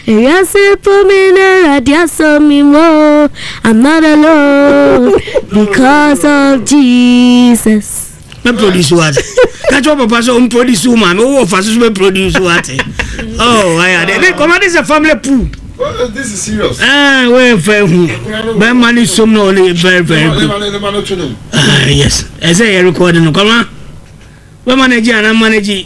Yes, for me, I'm not alone because of Jesus. Me produce what? Catch up papa so produce woman. Oh, fast me produce what? Oh, I they come out is a family pool. This is serious. Where fair who? But money some no very good. Yes. I say you recording come on. We manage and manage.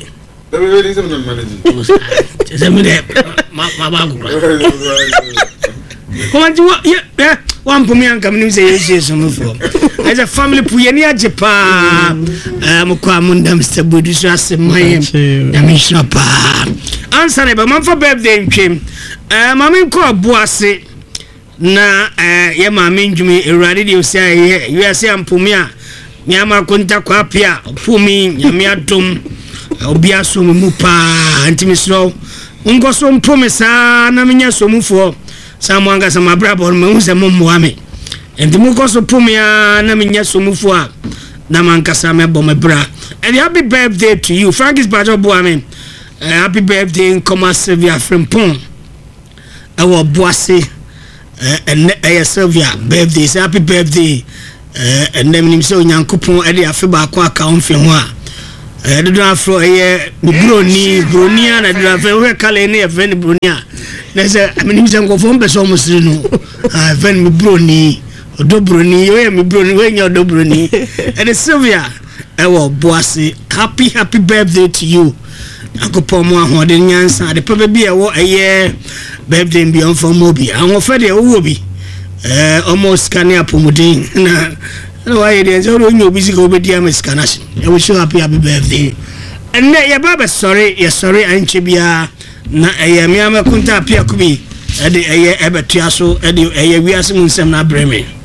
Come on, yeah. One for me and come in say some for. As a family Puyania Japan, Mukamunda, Mr. Buddhist, my Damishna Pa. Answer about my for birthday came. Mammy called Boise. Na, yeah, my minjumi, a radio say, you are saying Pumia, Yama Kunta Quapia, Pumi, Yamiatum, Obiasu Mupa, Antimislo, Ungosom Promesa, Naminia Somufo. Someone got some brabo moons and Mumwami. And the Mukos of Pumia, Naminia Sumufua, Namankasame Bomebra. And happy birthday to you, Frankis Bajo Boamin. Happy birthday in Comasivia from Pong. Our Boise and Sylvia birthday. Happy birthday. And then him so young coupon Eddie Afiba account for one. I don't have for a Brunia, and I don't have a calendar of any Brunia. There's a minister go from almost no. I've been Bruni, or Dobruni, you am Bruni, when you're Dobruni. And Sylvia, our Boise, happy birthday to you. Uncle Pomo, Hodinians, and the probably a year birthday beyond for Moby. I'm afraid it will be almost Scania Pomodin. No, I didn't know you busy go with the American. I wish you happy birthday. And your Baba, sorry, and Chibia. Na Yama Kunta Piakubi, Eddie Ebetiaso, Eddie, we are some na breme.